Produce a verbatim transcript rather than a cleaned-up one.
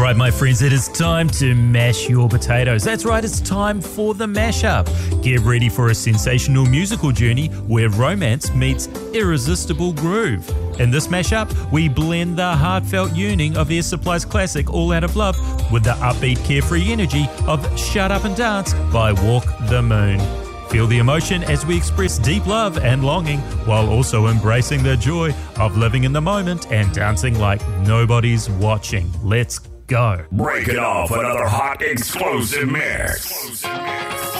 right, my friends, it is time to mash your potatoes. That's right, it's time for the mashup. Get ready for a sensational musical journey where romance meets irresistible groove. In this mashup, we blend the heartfelt yearning of Air Supply's classic All Out of Love with the upbeat, carefree energy of Shut Up and Dance by Walk the Moon. Feel the emotion as we express deep love and longing while also embracing the joy of living in the moment and dancing like nobody's watching. Let's go. Break it off, another hot explosive mix. Explosive mix.